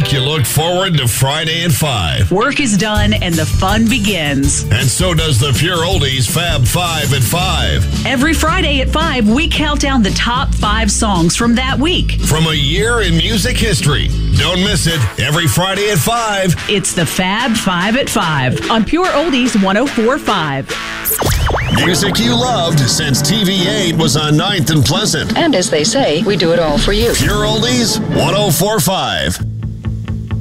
week, you look forward to Friday at 5. Work is done and the fun begins. And so does the Pure Oldies Fab 5 at 5. Every Friday at 5, we count down the top 5 songs from that week. From a year in music history. Don't miss it. Every Friday at 5. It's the Fab 5 at 5 on Pure Oldies 104.5. Music you loved since TV8 was on 9th and Pleasant. And as they say, we do it all for you. Pure Oldies 104.5.